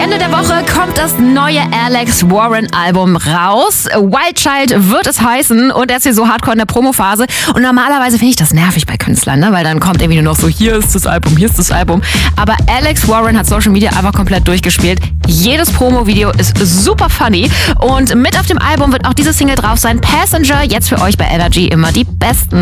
Ende der Woche kommt das neue Alex Warren Album raus. Wild Child wird es heißen und er ist hier so hardcore in der Promophase. Und normalerweise finde ich das nervig bei Künstlern, ne? Weil dann kommt irgendwie nur noch so, hier ist das Album, hier ist das Album. Aber Alex Warren hat Social Media einfach komplett durchgespielt. Jedes Promo-Video ist super funny. Und mit auf dem Album wird auch diese Single drauf sein, Passenger. Jetzt für euch bei Energy immer die besten